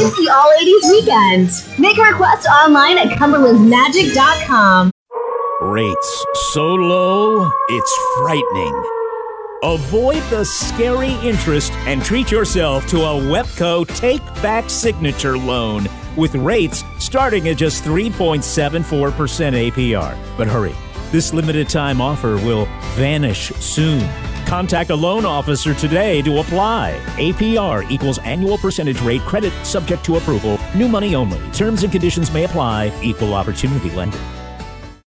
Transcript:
It's the All 80s weekend. Make a request online at cumberlandsmagic.com. Rates so low, it's frightening. Avoid the scary interest and treat yourself to a WEPCO take-back signature loan with rates starting at just 3.74% APR. But hurry, this limited time offer will vanish soon. Contact a loan officer today to apply. APR equals annual percentage rate credit subject to approval. New money only. Terms and conditions may apply. Equal opportunity lender.